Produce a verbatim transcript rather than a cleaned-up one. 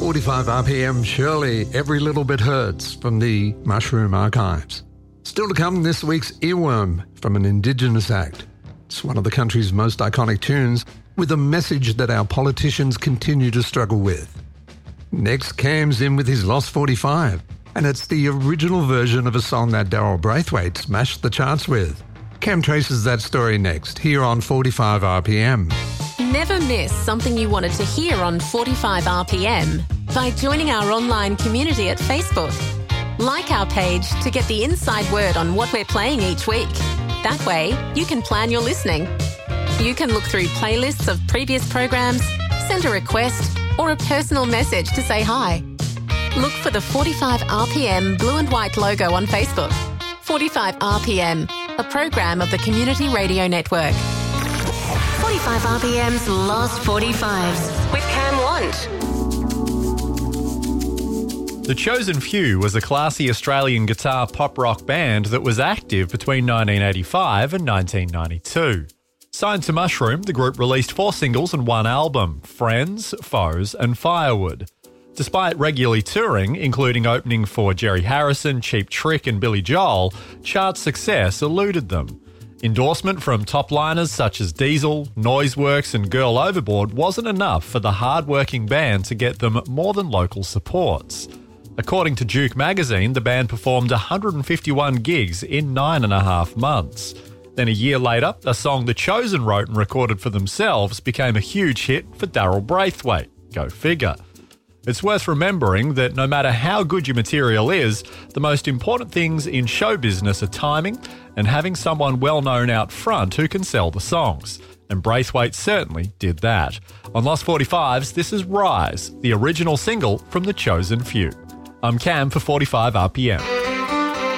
forty-five R P M, Shirley, Every Little Bit Hurts from the Mushroom Archives. Still to come, this week's Earworm from an Indigenous act. It's one of the country's most iconic tunes, with a message that our politicians continue to struggle with. Next, Cam's in with his Lost forty-five, and it's the original version of a song that Daryl Braithwaite smashed the charts with. Cam traces that story next, here on forty-five R P M. Never miss something you wanted to hear on forty-five R P M by joining our online community at Facebook. Like our page to get the inside word on what we're playing each week. That way, you can plan your listening. You can look through playlists of previous programs, send a request, or a personal message to say hi. Look for the forty-five R P M blue and white logo on Facebook. forty-five R P M, a program of the Community Radio Network. forty-five R P M's Lost forty-fives with Cam Want. The Chosen Few was a classy Australian guitar pop rock band that was active between nineteen eighty-five and nineteen ninety-two. Signed to Mushroom, the group released four singles and one album, Friends, Foes and Firewood. Despite regularly touring, including opening for Jerry Harrison, Cheap Trick and Billy Joel, chart success eluded them. Endorsement from top-liners such as Diesel, Noiseworks and Girl Overboard wasn't enough for the hard-working band to get them more than local supports. According to Juke magazine, the band performed one hundred fifty-one gigs in nine and a half months. Then a year later, a song The Chosen wrote and recorded for themselves became a huge hit for Daryl Braithwaite. Go figure. It's worth remembering that no matter how good your material is, the most important things in show business are timing and having someone well-known out front who can sell the songs. And Braithwaite certainly did that. On Lost forty-fives, this is Rise, the original single from The Chosen Few. I'm Cam for forty-five R P M.